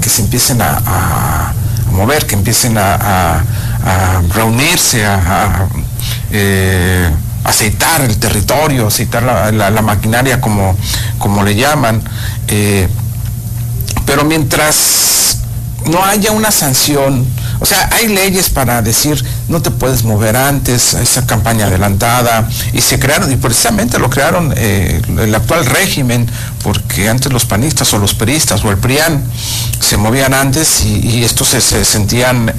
que se empiecen a mover, que empiecen a reunirse, aceitar el territorio, aceitar la maquinaria como le llaman, pero mientras no haya una sanción, o sea, hay leyes para decir no te puedes mover antes, esa campaña adelantada, y se crearon, y precisamente lo crearon el actual régimen, porque antes los panistas o los priistas o el PRIAN se movían antes y estos se sentían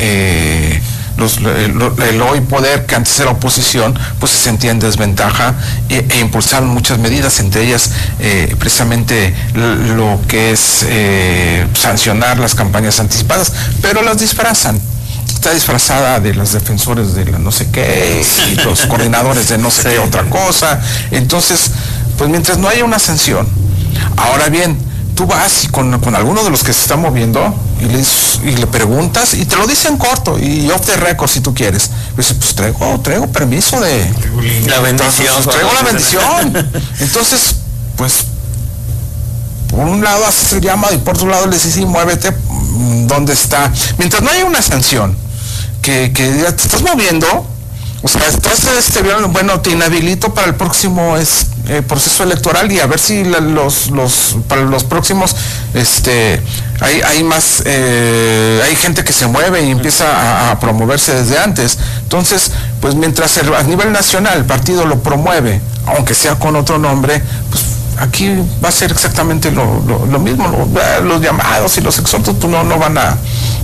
el hoy poder, que antes era oposición, pues se sentía en desventaja e impulsaron muchas medidas, entre ellas precisamente lo que es sancionar las campañas anticipadas, pero las disfrazan. Está disfrazada de los defensores de la no sé qué, y los coordinadores de no sé qué otra cosa. Entonces, pues mientras no haya una sanción. Ahora bien, tú vas y con alguno de los que se está moviendo y le preguntas y te lo dicen corto y off the record si tú quieres. Pues traigo permiso de la bendición. Traigo la bendición. Entonces, pues por un lado haces el llamado y por otro lado le dices, sí, muévete, ¿dónde está? Mientras no haya una sanción que ya te estás moviendo, o sea, estás bueno, te inhabilito para el próximo proceso electoral, y a ver si para los próximos hay más, hay gente que se mueve y empieza a promoverse desde antes. Entonces, pues mientras a nivel nacional el partido lo promueve, aunque sea con otro nombre, pues aquí va a ser exactamente lo mismo. Los llamados y los exhortos pues no van a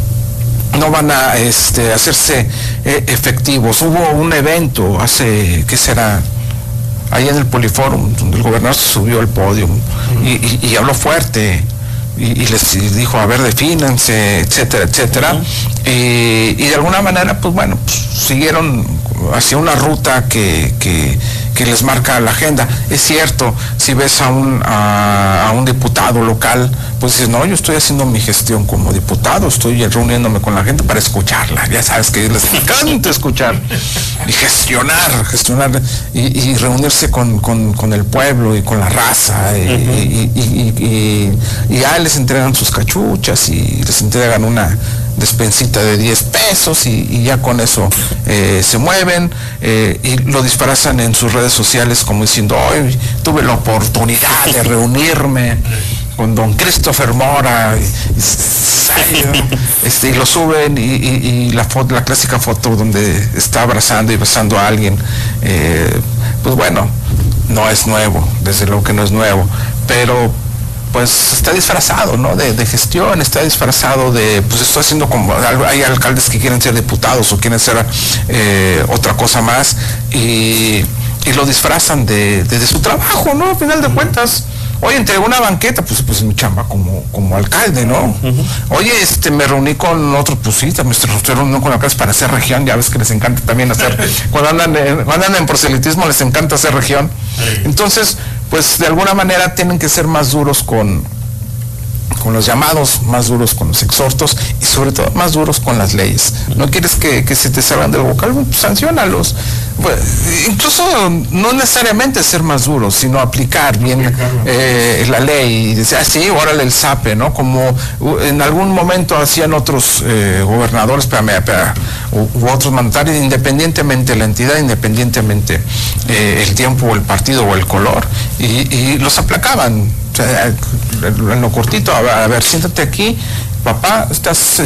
hacerse efectivos. Hubo un evento hace, ¿qué será?, ahí en el Poliforum, donde el gobernador se subió al podio y habló fuerte y les dijo, a ver, defínanse, etcétera, etcétera. Y de alguna manera, pues bueno, pues, siguieron hacia una ruta que les marca la agenda. Es cierto, si ves a un diputado local, pues dices, no, yo estoy haciendo mi gestión como diputado, estoy reuniéndome con la gente para escucharla. Ya sabes que les encanta escuchar y gestionar y reunirse con el pueblo y con la raza, y ya les entregan sus cachuchas y les entregan una despensita de 10 pesos y ya con eso se mueven, y lo disfrazan en sus redes sociales como diciendo, hoy tuve la oportunidad de reunirme con don Christopher Mora, y lo suben, y la clásica foto donde está abrazando y besando a alguien, pues bueno, no es nuevo, desde luego que no es nuevo, pero pues está disfrazado, ¿no?, de gestión, está disfrazado de, pues estoy haciendo como, hay alcaldes que quieren ser diputados o quieren ser otra cosa más, y lo disfrazan de su trabajo, ¿no?, a final de cuentas. Oye, entregó una banqueta, pues mi chamba como alcalde, ¿no? Oye, me reuní con otro, pues sí, también estoy reuniendo con alcaldes para hacer región, ya ves que les encanta también hacer, cuando andan en proselitismo les encanta hacer región. Entonces, pues de alguna manera tienen que ser más duros con los llamados, más duros con los exhortos y sobre todo más duros con las leyes. No quieres que se te salgan del vocal, pues sanciónalos. Pues, incluso no necesariamente ser más duros, sino aplicar bien la ley y decir, sí, órale el zape, ¿no? Como en algún momento hacían otros gobernadores u otros mandatarios, independientemente de la entidad, independientemente el tiempo o el partido o el color, y los aplacaban. O sea, en lo cortito, a ver, siéntate aquí, papá, estás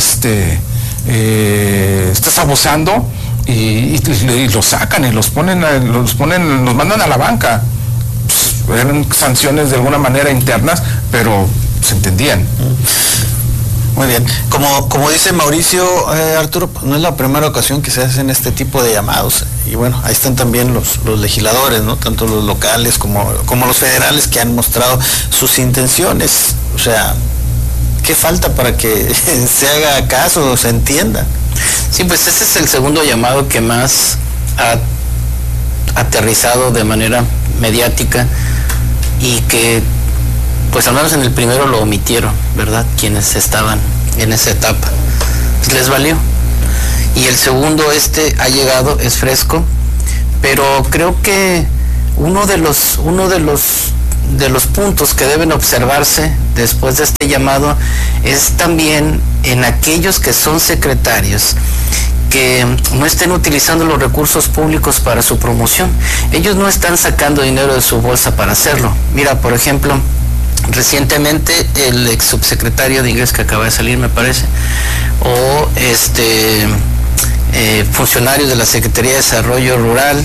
abusando, y los sacan y los mandan a la banca. Pues, eran sanciones de alguna manera internas, pero se entendían. Muy bien. Como dice Mauricio, Arturo, pues no es la primera ocasión que se hacen este tipo de llamados. Y bueno, ahí están también los legisladores, ¿no?, tanto los locales como los federales, que han mostrado sus intenciones. O sea, ¿qué falta para que se haga caso o se entienda? Sí, pues ese es el segundo llamado que más ha aterrizado de manera mediática, y que pues al menos en el primero lo omitieron, ¿verdad?, quienes estaban en esa etapa. Pues les valió. Y el segundo ha llegado, es fresco, pero creo que uno de los de los puntos que deben observarse después de este llamado es también en aquellos que son secretarios que no estén utilizando los recursos públicos para su promoción. Ellos no están sacando dinero de su bolsa para hacerlo. Mira, por ejemplo, recientemente el ex subsecretario de Ingresos que acaba de salir, me parece, o funcionarios de la Secretaría de Desarrollo Rural,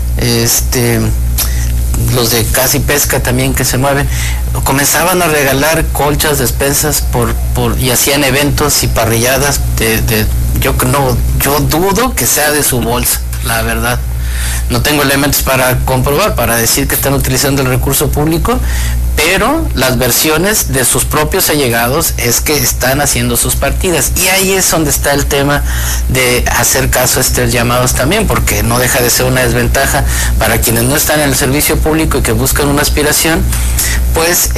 los de Caza y Pesca también que se mueven, comenzaban a regalar colchas, despensas y hacían eventos y parrilladas yo dudo que sea de su bolsa, la verdad. No tengo elementos para comprobar, para decir que están utilizando el recurso público, pero las versiones de sus propios allegados es que están haciendo sus partidas. Y ahí es donde está el tema de hacer caso a estos llamados también, porque no deja de ser una desventaja para quienes no están en el servicio público y que buscan una aspiración, pues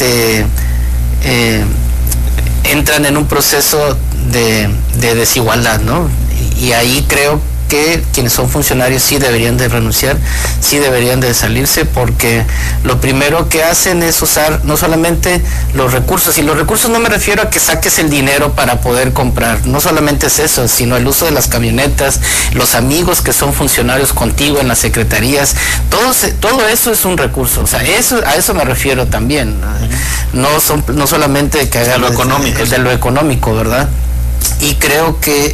entran en un proceso de desigualdad, ¿no? Y ahí creo que quienes son funcionarios sí deberían de renunciar, sí deberían de salirse, porque lo primero que hacen es usar no solamente los recursos, y los recursos no me refiero a que saques el dinero para poder comprar, no solamente es eso, sino el uso de las camionetas, los amigos que son funcionarios contigo en las secretarías, todo eso es un recurso, o sea, a eso me refiero también, no solamente que haga de lo económico, ¿verdad? Y creo que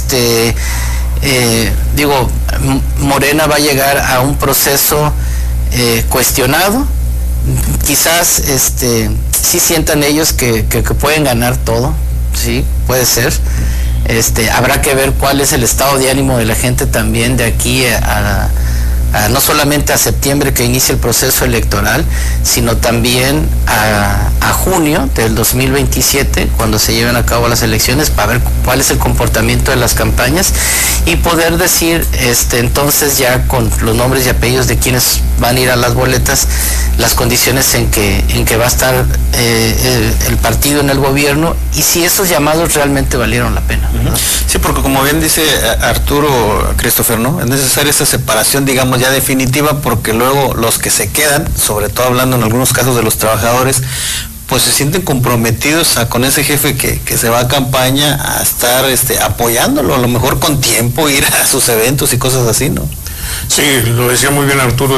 Morena va a llegar a un proceso cuestionado. Quizás sí sientan ellos que pueden ganar todo, sí, puede ser. Habrá que ver cuál es el estado de ánimo de la gente también de aquí no solamente a septiembre, que inicia el proceso electoral, sino también a junio del 2027, cuando se lleven a cabo las elecciones, para ver cuál es el comportamiento de las campañas y poder decir entonces ya con los nombres y apellidos de quienes van a ir a las boletas, las condiciones en que va a estar el partido en el gobierno, y si esos llamados realmente valieron la pena, ¿verdad? Sí, porque como bien dice Arturo, Christopher, ¿no? Es necesaria esa separación, digamos, ya definitiva, porque luego los que se quedan, sobre todo hablando en algunos casos de los trabajadores, pues se sienten comprometidos con ese jefe que se va a campaña a estar apoyándolo, a lo mejor con tiempo, ir a sus eventos y cosas así, ¿no? Sí, lo decía muy bien Arturo,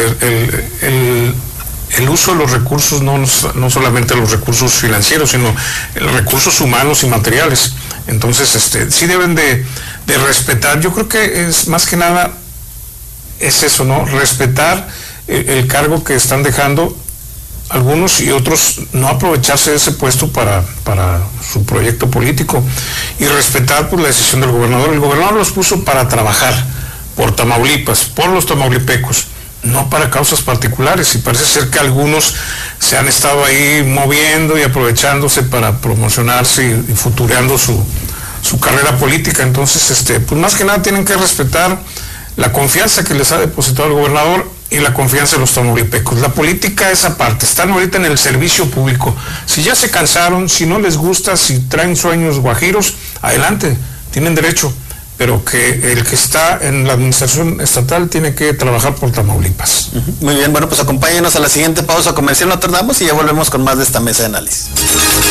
el uso de los recursos, no solamente los recursos financieros, sino los recursos humanos y materiales. Entonces, sí deben de respetar. Yo creo que es más que nada es eso, ¿no? Respetar el cargo que están dejando algunos, y otros no aprovecharse de ese puesto para su proyecto político, y respetar pues la decisión del gobernador. El gobernador los puso para trabajar por Tamaulipas, por los tamaulipecos, no para causas particulares, y parece ser que algunos se han estado ahí moviendo y aprovechándose para promocionarse y futureando su carrera política. Entonces, pues más que nada tienen que respetar la confianza que les ha depositado el gobernador y la confianza de los tamaulipecos. La política es aparte, están ahorita en el servicio público. Si ya se cansaron, si no les gusta, si traen sueños guajiros, adelante, tienen derecho, pero que el que está en la administración estatal tiene que trabajar por Tamaulipas. Muy bien, bueno, pues acompáñenos a la siguiente pausa comercial, no tardamos, y ya volvemos con más de esta mesa de análisis.